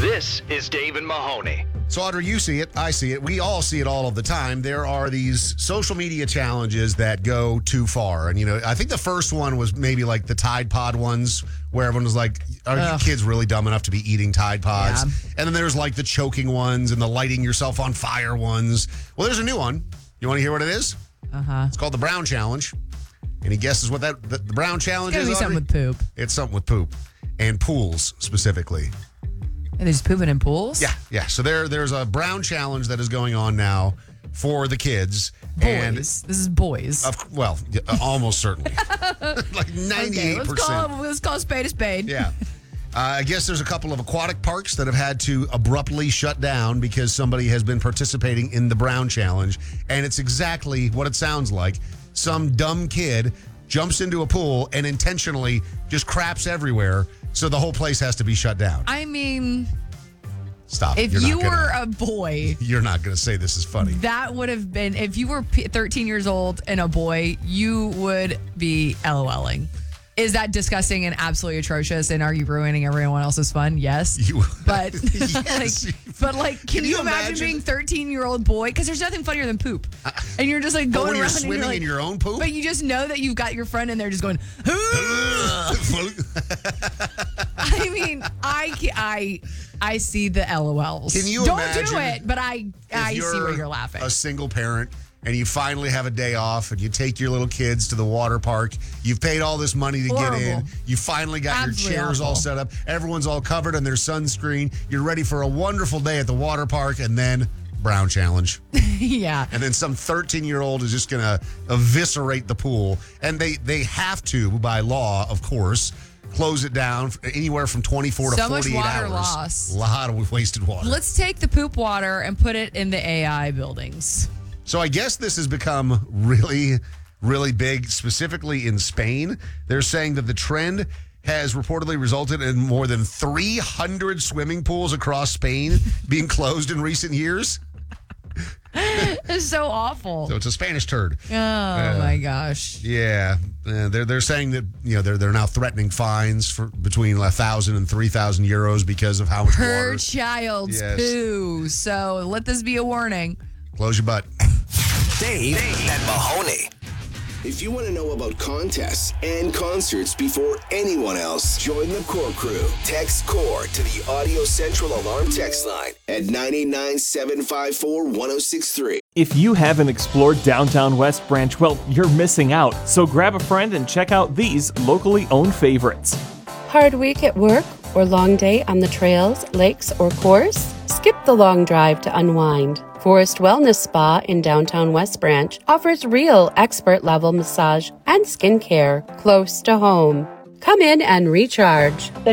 This is Dave and Mahoney. So, Audrey, you see it. I see it. We all see it all of the time. There are these social media challenges that go too far. And, I think the first one was maybe like the Tide Pod ones where everyone was like, are you kids really dumb enough to be eating Tide Pods? Yeah. And then there's like the choking ones and the lighting yourself on fire ones. Well, there's a new one. You want to hear what it is? Uh-huh. It's called the Brown Challenge. Any guesses what the Brown Challenge is, It's Audrey? something with poop. It's something with poop. And pools, specifically. And there's pooping in pools? Yeah. So there's a Brown Challenge that is going on now for the kids. Boys. And This is boys. Almost certainly. Like 98%. Okay, let's call a spade a spade. Yeah. I guess there's a couple of aquatic parks that have had to abruptly shut down because somebody has been participating in the Brown Challenge. And it's exactly what it sounds like. Some dumb kid jumps into a pool and intentionally just craps everywhere. So the whole place has to be shut down. I mean, stop. If you were a boy, you're not going to say this is funny. That would have been, if you were 13 years old and a boy, you would be LOLing. Is that disgusting and absolutely atrocious? And are you ruining everyone else's fun? Yes. But yes. Can you imagine being 13-year-old boy? Because there's nothing funnier than poop. And you're just like going around you're swimming and you're in your own poop? But you just know that you've got your friend in there just going, I mean, I see the LOLs. Can you Don't imagine do it, but I see where you're laughing. A single parent and you finally have a day off and you take your little kids to the water park. You've paid all this money to get in. You finally got your chairs all set up. Everyone's all covered in their sunscreen. You're ready for a wonderful day at the water park, and then Brown Challenge. Yeah. And then some 13-year-old is just going to eviscerate the pool. And they have to, by law, of course, close it down anywhere from 24 to 48 hours. So much water loss. A lot of wasted water. Let's take the poop water and put it in the AI buildings. So I guess this has become really, really big, specifically in Spain. They're saying that the trend has reportedly resulted in more than 300 swimming pools across Spain being closed in recent years. It's so awful. So it's a Spanish turd. Oh my gosh. Yeah, they're saying that they're now threatening fines for between 1,000 and 3,000 euros because of how much water. Per child's poo. So let this be a warning. Close your butt. Dave and Mahoney. If you want to know about contests and concerts before anyone else, join the Core Crew. Text CORE to the Audio Central Alarm text line at 989-754-1063. If you haven't explored Downtown West Branch, well, you're missing out. So grab a friend and check out these locally owned favorites. Hard week at work or long day on the trails, lakes, or course? Skip the long drive to unwind. Forest Wellness Spa in downtown West Branch offers real expert-level massage and skincare close to home. Come in and recharge.